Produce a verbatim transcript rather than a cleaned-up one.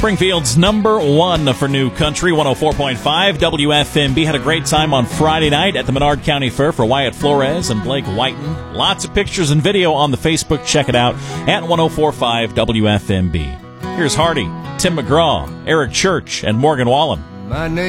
Springfield's number one for new country, one oh four point five W F M B. Had a great time on Friday night at the Menard County Fair for Wyatt Flores and Blake Whiten. Lots of pictures and video on the Facebook. Check it out at one oh four point five W F M B. Here's Hardy, Tim McGraw, Eric Church, and Morgan Wallen. My name